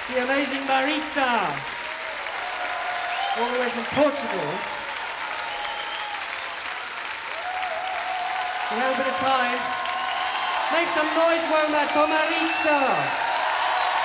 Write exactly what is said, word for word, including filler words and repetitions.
the amazing Maritza, all the way from Portugal. We have a bit of time. Make some noise, Womack, for Maritza.